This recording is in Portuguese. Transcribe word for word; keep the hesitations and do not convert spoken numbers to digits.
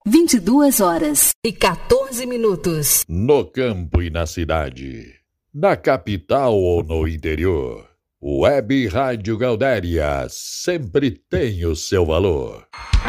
vinte e duas horas e quatorze minutos. No campo e na cidade, na capital ou no interior, Web Rádio Gaudéria sempre tem o seu valor.